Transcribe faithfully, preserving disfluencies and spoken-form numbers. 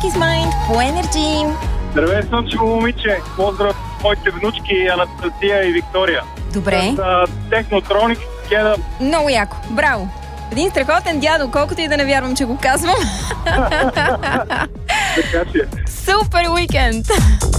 is Mind по Energy. Здравей, слънчево момиче! Поздрав моите внучки Анастасия и Виктория. Добре. С Технотроник Кеда. Много яко. Браво. Един страхотен дядо, колкото и да не вярвам, че го казвам. Така си е. Супер уикенд!